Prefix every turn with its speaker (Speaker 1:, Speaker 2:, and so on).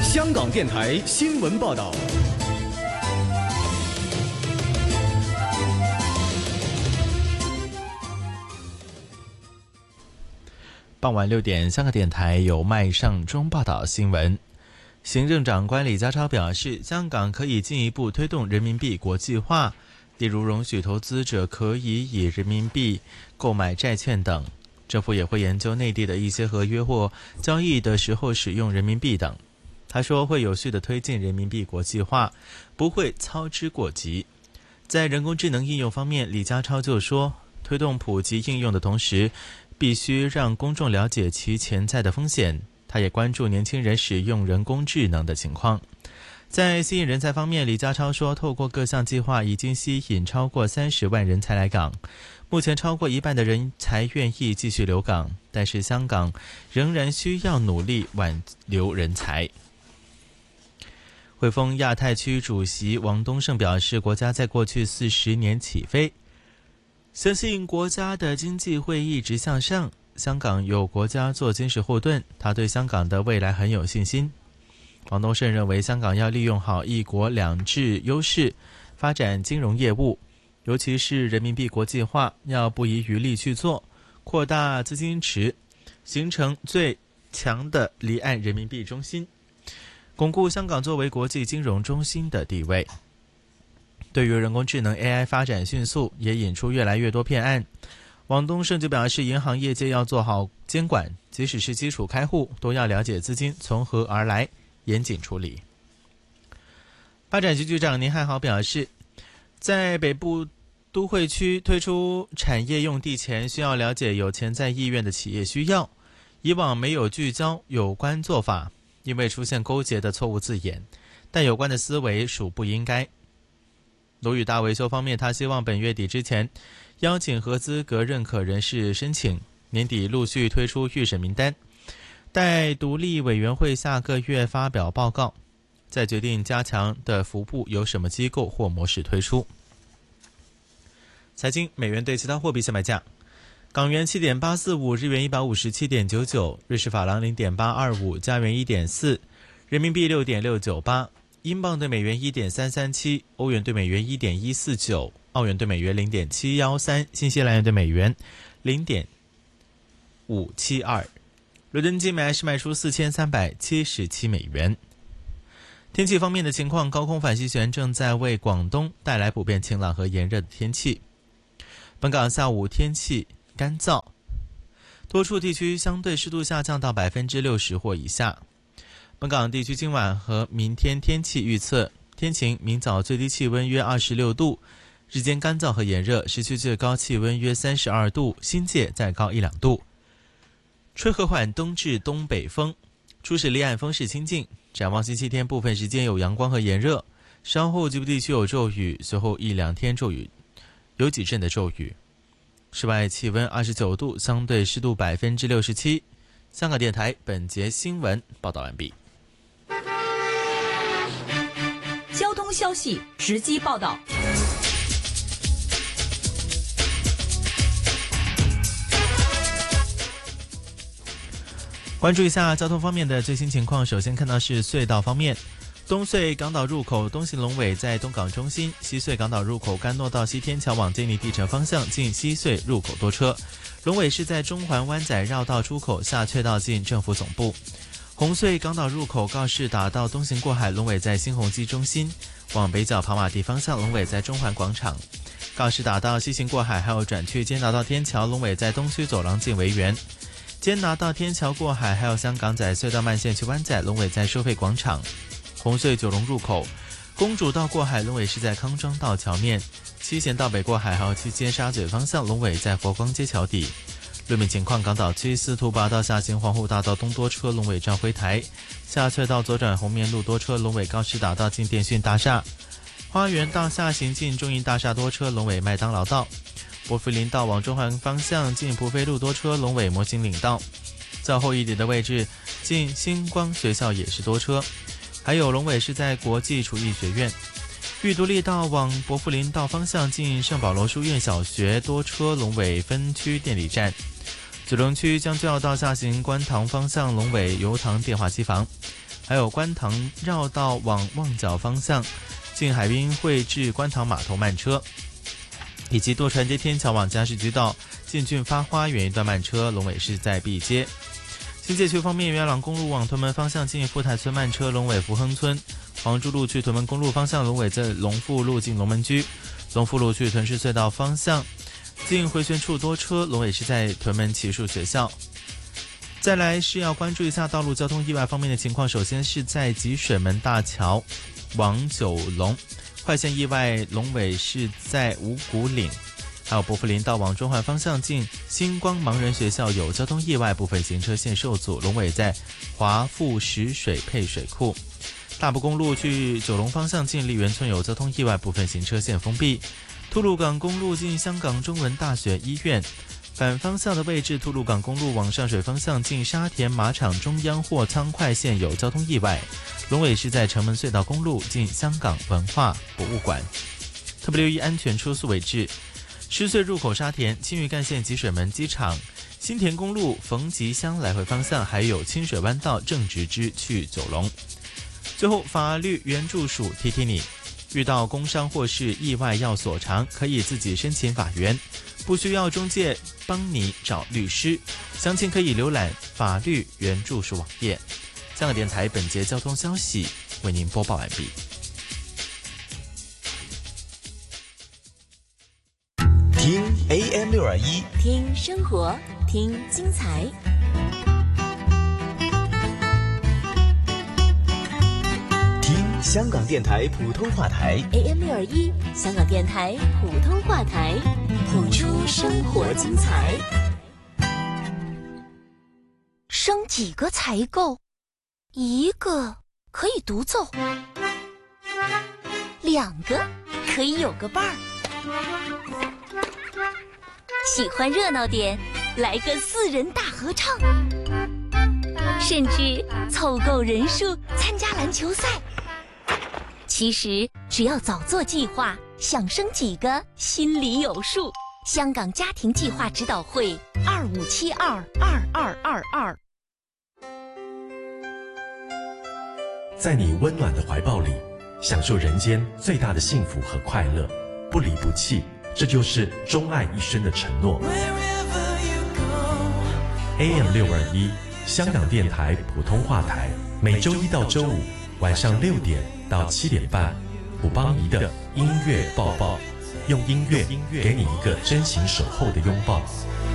Speaker 1: 香港电台新闻报道。
Speaker 2: 傍晚6点，香港电台由麦尚中报道新闻。行政长官李家超表示，香港可以进一步推动人民币国际化，例如容许投资者可以以人民币购买债券等。政府也会研究内地的一些合约或交易的时候使用人民币等。他说会有序地推进人民币国际化，不会操之过急。在人工智能应用方面，李家超就说，推动普及应用的同时，必须让公众了解其潜在的风险。他也关注年轻人使用人工智能的情况。在吸引人才方面，李家超说，透过各项计划已经吸引超过30万人才来港，目前超过一半的人才愿意继续留港，但是香港仍然需要努力挽留人才。汇丰亚太区主席王东胜表示，国家在过去40年起飞，相信国家的经济会一直向上，香港有国家做坚实后盾，他对香港的未来很有信心。王东胜认为，香港要利用好一国两制优势，发展金融业务，尤其是人民币国际化，要不遗余力去做，扩大资金池，形成最强的离岸人民币中心，巩固香港作为国际金融中心的地位。对于人工智能 AI 发展迅速，也引出越来越多骗案。王东胜就表示，银行业界要做好监管，即使是基础开户，都要了解资金从何而来，严谨处理。发展局局长宁汉豪表示，在北部都会区推出产业用地前，需要了解有潜在意愿的企业需要，以往没有聚焦有关做法，因为出现勾结的错误字眼，但有关的思维属不应该。楼宇大维修方面，他希望本月底之前邀请合资格认可人士申请，年底陆续推出预审名单，待独立委员会下个月发表报告，再决定加强的服务由什么机构或模式推出。财经，美元对其他货币现卖价：港元7.845，日元157.99，瑞士法郎0.825，加元1.4，人民币6.698，英镑对美元1.337，欧元对美元1.149，澳元对美元0.713，新西兰元对美元0.572。伦敦金买是卖出4377美元。天气方面的情况，高空反气旋正在为广东带来普遍晴朗和炎热的天气。本港下午天气干燥，多处地区相对湿度下降到60%或以下。本港地区今晚和明天天气预测：天晴，明早最低气温约26度，日间干燥和炎热，市区最高气温约32度，新界再高1-2度。吹和缓东至东北风，初时离岸风势清劲。展望星期天，部分时间有阳光和炎热，稍后局部地区有骤雨，随后1-2天骤雨，有几阵的骤雨。室外气温29度，相对湿度67%。香港电台本节新闻报道完毕。
Speaker 3: 交通消息直击报道。
Speaker 2: 关注一下交通方面的最新情况。首先看到是隧道方面，东隧港岛入口东行龙尾在东港中心，西隧港岛入口干诺道西天桥往坚尼地城方向进西隧入口多车，龙尾是在中环湾仔绕道出口下隧道进政府总部。红隧港岛入口告士打道东行过海，龙尾在新鸿基中心，往北角跑马地方向龙尾在中环广场。告士打道西行过海还有转去坚拿道天桥，龙尾在东区走廊进维园。坚拿道天桥过海还有香港仔隧道慢线去湾仔，龙尾在收费广场。红隧九龙入口公主道过海，龙尾是在康庄道桥面。七贤道北过海还有去尖沙咀方向，龙尾在佛光街桥底。路面情况，港岛区司徒拔道下行皇后大道东多车，龙尾兆辉台。下隧道左转红棉路多车，龙尾高师打道进电讯大厦。花园道下行进中银大厦多车，龙尾麦当劳道。伯福林道往中环方向进蒲飞路多车，龙尾模型岭道。较后一点的位置进星光学校也是多车，还有龙尾是在国际厨艺学院。裕独立道往伯福林道方向进圣保罗书院小学多车，龙尾分区电力站。九龙区将军澳道下行观塘方向，龙尾油塘电话机房。 还有观塘绕道往旺角方向进海滨会至观塘码头慢车，以及舵船街天桥往嘉士居道进俊发花园一段慢车，龙尾是在 B 街。新界区方面，元朗公路往屯门方向进富泰村慢车，龙尾福亨村；黄珠路去屯门公路方向，龙尾在龙富路进龙门居；龙富路去屯市隧道方向进回旋处多车，龙尾是在屯门启树学校。再来是要关注一下道路交通意外方面的情况，首先是在集水门大桥往九龙快线意外，龙尾是在五股岭。还有伯福林道往中环方向进星光盲人学校有交通意外，部分行车线受阻，龙尾在华富石水配水库。大埔公路去九龙方向进丽园村有交通意外，部分行车线封闭。吐露港公路进香港中文大学医院反方向的位置，吐露港公路往上水方向进沙田马场中央货仓快线有交通意外，龙尾是在城门隧道公路进香港文化博物馆。特别留意安全车速位置，狮隧入口沙田、青屿干线集水门机场、新田公路逢集乡来回方向，还有清水湾道正直支去九龙。最后，法律援助署提提你，遇到工伤或是意外要索偿，可以自己申请法援，不需要中介帮你找律师。详情可以浏览法律援助署网页。香港电台本节交通消息为您播报完毕。
Speaker 1: 听 AM621，
Speaker 3: 听生活，听精彩。
Speaker 1: 听香港电台普通话台
Speaker 3: AM621，香港电台普通话台，谱出生活精彩。
Speaker 4: 生几个才够？一个可以独奏，两个可以有个伴儿。喜欢热闹点，来个4人大合唱，甚至凑够人数参加篮球赛。其实只要早做计划，想生几个心里有数。香港家庭计划指导会25722222。
Speaker 5: 在你温暖的怀抱里，享受人间最大的幸福和快乐，不离不弃，这就是钟爱一生的承诺。AM621，香港电台普通话台，每周一到周五晚上6点到7点半，虎邦仪的音乐抱抱，用音乐给你一个真情守候的拥抱。